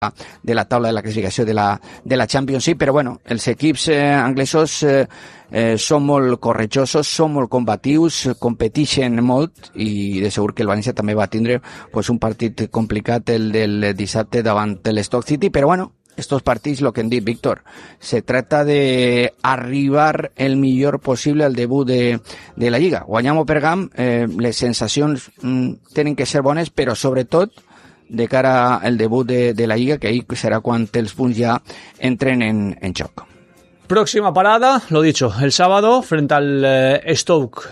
de la taula de la classificació de la Champions League, però bueno, els equips anglesos són molt corretjosos, són molt combatius, competeixen molt i de segur que el València també va tindre pues, un partit complicat el del dissabte davant l'Stoke City, però bueno, estos partits, lo que hem dit, Víctor, se trata de arribar el millor possible al debut de la Lliga. Guanyam o perdam, les sensacions tenen que ser bones, però sobretot de cara al debut de la Lliga, que ahí será cuando els punts ya entren en joc. Próxima parada, lo dicho, el sábado frente al Stoke,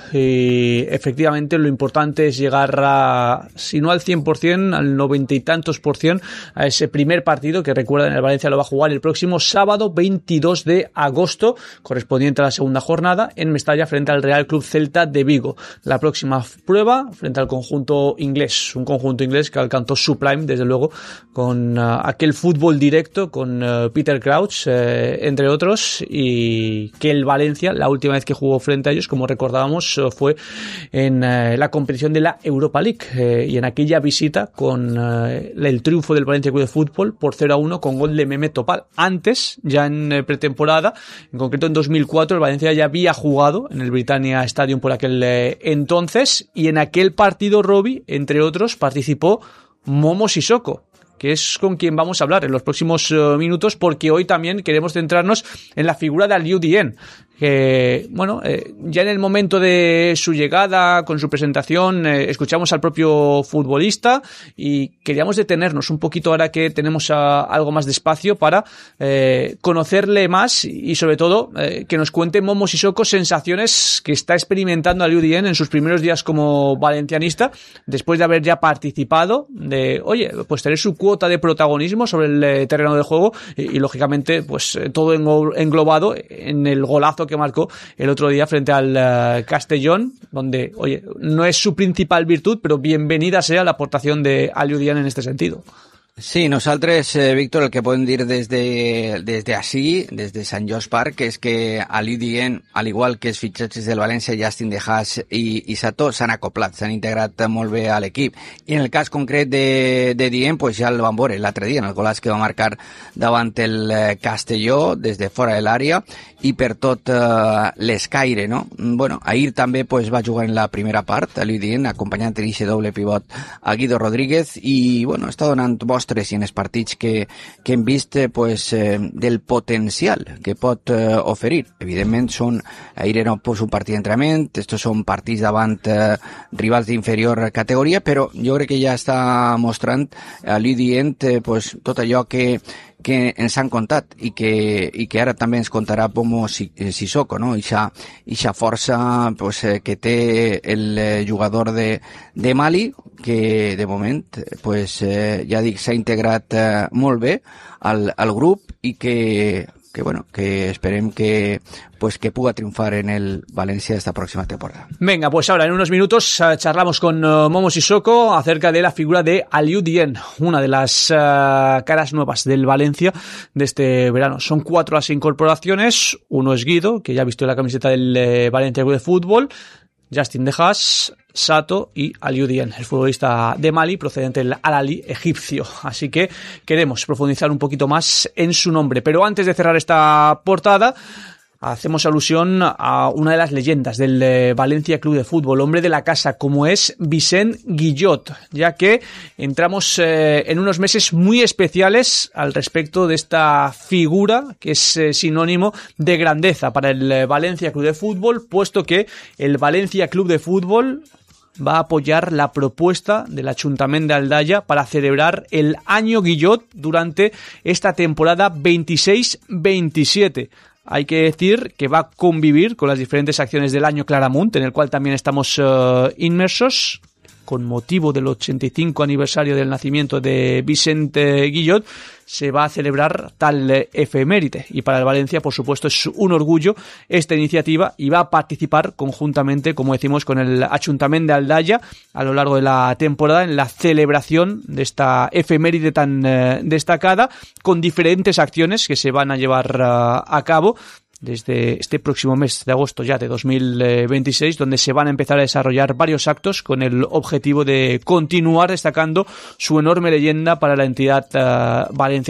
y efectivamente lo importante es llegar a, si no al 100%, al 90 y tantos %, a ese primer partido que recuerden el Valencia lo va a jugar el próximo sábado 22 de agosto, correspondiente a la segunda jornada, en Mestalla frente al Real Club Celta de Vigo. La próxima prueba frente al conjunto inglés, un conjunto inglés que alcanzó su prime, desde luego, con aquel fútbol directo, con Peter Crouch, entre otros, y que el Valencia, la última vez que jugó frente a ellos, como recordábamos, fue en la competición de la Europa League, y en aquella visita con el triunfo del Valencia Club de Fútbol por 0-1 con gol de Mehmet Topal. Antes, ya en pretemporada, en concreto en 2004, el Valencia ya había jugado en el Britannia Stadium por aquel entonces, y en aquel partido, Robbie, entre otros, participó Momo Sissoko, que es con quien vamos a hablar en los próximos minutos, porque hoy también queremos centrarnos en la figura de Aliou Dieng, que, bueno, ya en el momento de su llegada, con su presentación, escuchamos al propio futbolista y queríamos detenernos un poquito ahora que tenemos algo más de espacio para conocerle más y sobre todo que nos cuente Momo Sissoko sensaciones que está experimentando Aliou Dieng en sus primeros días como valencianista, después de haber ya participado, de, oye, pues tener su cuota de protagonismo sobre el terreno de juego y lógicamente pues todo englobado en el golazo que marcó el otro día frente al Castellón, donde, oye, no es su principal virtud, pero bienvenida sea la aportación de Aliou Dieng en este sentido. Sí, nosaltres, Víctor, el que podem dir des d'ací, des de Sant Joan Park, és que Aliou Dieng, al igual que els fitxatges del València, Justin De Haas i Sato, s'han acoplat, s'han integrat molt bé a l'equip. I en el cas concret de Dieng, pues ja el vam veure l'altre dia, en el golaç que va marcar davant el Castelló, des de fora de l'àrea, i per tot l'escaire, no? Bueno, ahir també pues, va jugar en la primera part, Aliou Dieng, acompanyant en aquest doble pivot a Guido Rodríguez, i bueno, està donant i en els partits que hem vist pues, del potencial que pot oferir. Evidentment, ahir era pues, un partit d'entrenament, estos són partits davant rivals d'inferior categoria, però jo crec que ja està mostrant a Aliou Dieng pues, tot allò que ens han contat i que ara també ens contarà Momo Sissoko, no? Ixa força pues, que té el jugador de Mali, que de moment pues, ja dic, s'ha integrat molt bé al grup i que esperem que pueda triunfar en el Valencia esta próxima temporada. Venga, pues ahora en unos minutos charlamos con Momo Sissoko acerca de la figura de Aliou Dieng, una de las caras nuevas del Valencia de este verano. Son 4 las incorporaciones, uno es Guido, que ya ha visto la camiseta del Valencia Club de Fútbol, Justin De Haas, Sato y Aliou Dieng, el futbolista de Mali procedente del Al-Ahly egipcio. Así que queremos profundizar un poquito más en su nombre. Pero antes de cerrar esta portada, hacemos alusión a una de las leyendas del Valencia Club de Fútbol, hombre de la casa, como es Vicent Guillot, ya que entramos en unos meses muy especiales al respecto de esta figura que es sinónimo de grandeza para el Valencia Club de Fútbol, puesto que el Valencia Club de Fútbol va a apoyar la propuesta del Ayuntamiento de Aldaya para celebrar el Año Guillot durante esta temporada 26-27. Hay que decir que va a convivir con las diferentes acciones del Año Claramunt, en el cual también estamos inmersos, con motivo del 85 aniversario del nacimiento de Vicente Guillot. Se va a celebrar tal efeméride y para el Valencia, por supuesto, es un orgullo esta iniciativa y va a participar conjuntamente, como decimos, con el Ayuntamiento de Aldaya a lo largo de la temporada en la celebración de esta efeméride tan destacada, con diferentes acciones que se van a llevar a cabo desde este próximo mes de agosto ya de 2026, donde se van a empezar a desarrollar varios actos con el objetivo de continuar destacando su enorme leyenda para la entidad valenciana